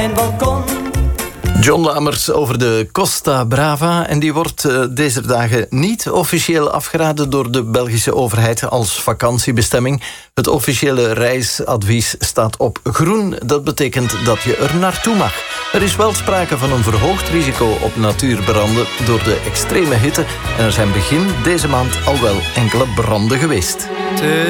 John Lamers over de Costa Brava. En die wordt deze dagen niet officieel afgeraden door de Belgische overheid als vakantiebestemming. Het officiële reisadvies staat op groen. Dat betekent dat je er naartoe mag. Er is wel sprake van een verhoogd risico op natuurbranden door de extreme hitte. En er zijn begin deze maand al wel enkele branden geweest.